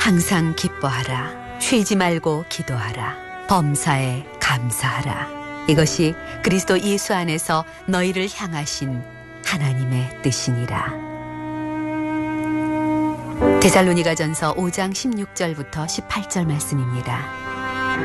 항상 기뻐하라. 쉬지 말고 기도하라. 범사에 감사하라. 이것이 그리스도 예수 안에서 너희를 향하신 하나님의 뜻이니라. 데살로니가전서 5장 16절부터 18절 말씀입니다.